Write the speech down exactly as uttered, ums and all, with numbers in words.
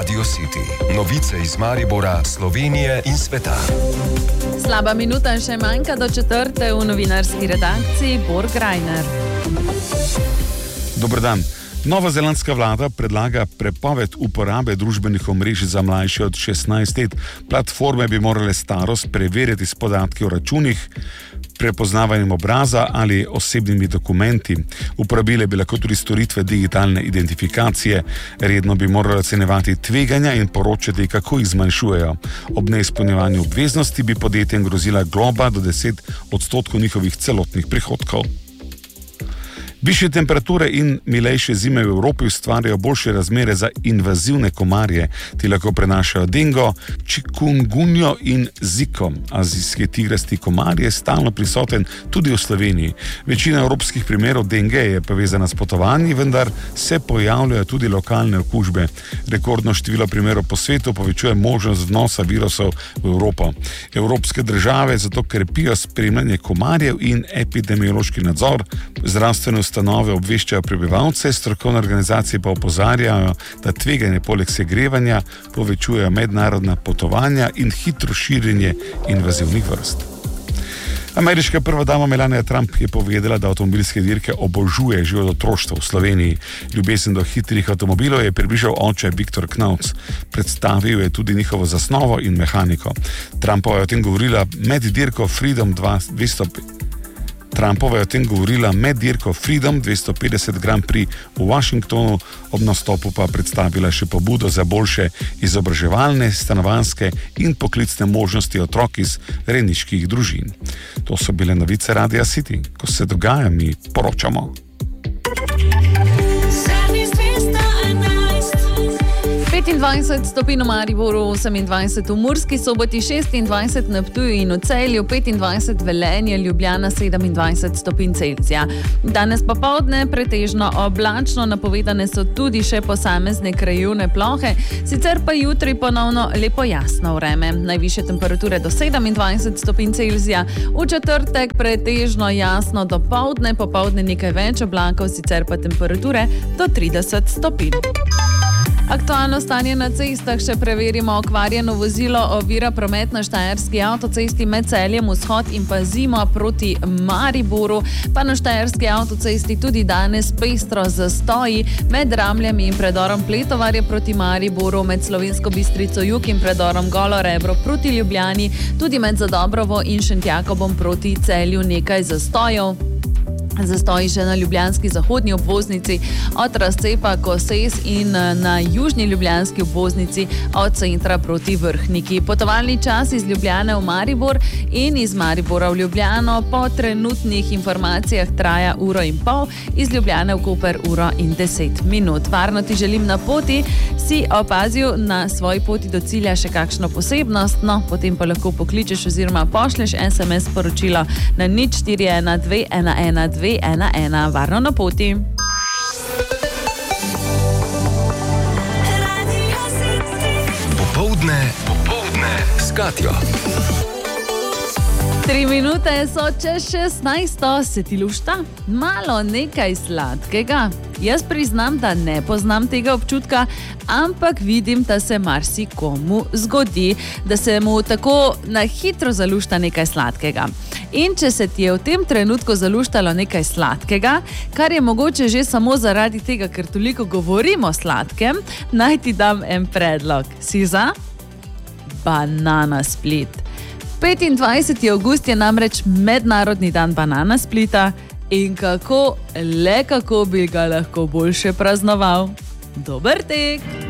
Radio City. Novice iz Maribora, Slovenije in sveta. Slaba minuta še manjka do četrte v novinarski redakciji Bor Grajner. Dober dan. Novozelandska vlada predlaga prepoved uporabe družbenih omrežij za mlajše od šestnajst let. Platforme bi morale starost preverjati s podatki o računih, prepoznavanjem obraza ali osebnimi dokumenti. Uporabile bi lahko tudi storitve digitalne identifikacije. Redno bi morali ocenjevati tveganja in poročati, kako jih zmanjšujejo. Ob neizpolnjevanju obveznosti bi podjetjem grozila globa do deset odstotkov njihovih celotnih prihodkov. Višje temperature in milejše zime v Evropi ustvarjajo boljše razmere za invazivne komarje. Ti lahko prenašajo dengo, čikungunjo in ziko. Azijski tigrasti komar je stalno prisoten tudi v Sloveniji. Večina evropskih primerov denge je povezana s potovanji, vendar se pojavljajo tudi lokalne okužbe. Rekordno število primerov po svetu povečuje možnost vnosa virusov v Evropo. Evropske države zato krepijo spremljanje komarjev in epidemiološki nadzor. Zdravstvene ustanove obveščajo prebivalce, strokovne organizacije pa opozarjajo, da tveganje poleg segrevanja povečujejo mednarodna potovanja in hitro širjenje invazivnih vrst. Ameriška prva dama Melania Trump je povedala, da avtomobilske dirke obožuje že od otroštva v Sloveniji. Ljubezen do hitrih avtomobilov je približal oče Viktor Knauc. Predstavil je tudi njihovo zasnovo in mehaniko. Trumpova je o tem govorila med dirko Freedom dvesto petdeset. Trumpova je o tem govorila med dirko Freedom dvesto petdeset Grand Prix v Washingtonu, ob nastopu pa predstavila še pobudo za boljše izobraževalne, stanovanjske in poklicne možnosti otrok iz rejniških družin. To so bile novice Radia City. Ko se dogaja, mi poročamo. petindvajset stopinj v Mariboru, osemindvajset v Murski Soboti, šestindvajset na Ptuju in v Celju, petindvajset Velenje, Ljubljana, sedemindvajset stopinj Celzija. Danes popoldne pretežno oblačno, napovedane so tudi še posamezne krajevne plohe, sicer pa jutri ponovno lepo jasno vreme. Najvišje temperature do sedemindvajset stopinj Celzija, v četrtek pretežno jasno do poldne, popoldne nekaj več oblakov, sicer pa temperature do trideset stopinj. Aktualno stanje na cestah še preverimo. Okvarjeno vozilo ovira promet na Štajerski avtocesti med Celjem vzhod in pa Zimo proti Mariboru, pa na Štajerski avtocesti tudi danes pestro zastoji med Ramljami in predorom Pletovarje proti Mariboru, med Slovensko Bistrico jug in predorom Golo Rebro proti Ljubljani, tudi med Zadobrovo in Šentjakobom proti Celju nekaj zastojev. Zastoji še na ljubljanski zahodni obvoznici od razcepa Koses in na južni ljubljanski obvoznici od centra proti Vrhniki. Potovalni čas iz Ljubljane v Maribor in iz Maribora v Ljubljano po trenutnih informacijah traja uro in pol, iz Ljubljane v Koper uro in deset minut. Varno ti želim na poti, si opazil na svoji poti do cilja še kakšno posebnost, no, potem pa lahko pokličeš oziroma pošleš es em es sporočilo na nič štiri ena dve ena ena dve ena ena. Varno na poti. Popoldne, popoldne s Katjo. Tri minute so čez šestnajsto, se ti lušta? Malo nekaj sladkega. Jaz priznam, da ne poznam tega občutka, ampak vidim, da se marsikomu zgodi, da se mu tako na hitro zalušta nekaj sladkega. In če se ti je v tem trenutku zaluštalo nekaj sladkega, kar je mogoče že samo zaradi tega, ker toliko govorimo o sladkem, naj ti dam en predlog. Si za? Banana split. petindvajseti avgust je namreč mednarodni dan banana splita in kako, le kako bi ga lahko boljše praznoval. Dober tek!